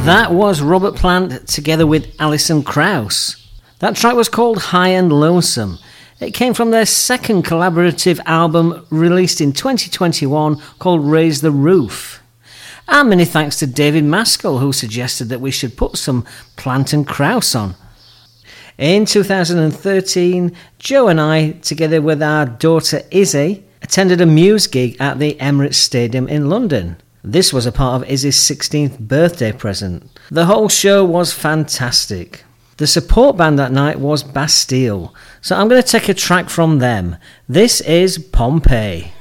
That was Robert Plant together with Alison Krauss. That track was called High and Lonesome. It came from their second collaborative album released in 2021 called Raise the Roof. And many thanks to David Maskell, who suggested that we should put some Plant and Krauss on. In 2013, Joe and I, together with our daughter Izzy, attended a Muse gig at the Emirates Stadium in London. This was a part of Izzy's 16th birthday present. The whole show was fantastic. The support band that night was Bastille, so I'm going to take a track from them. This is Pompeii.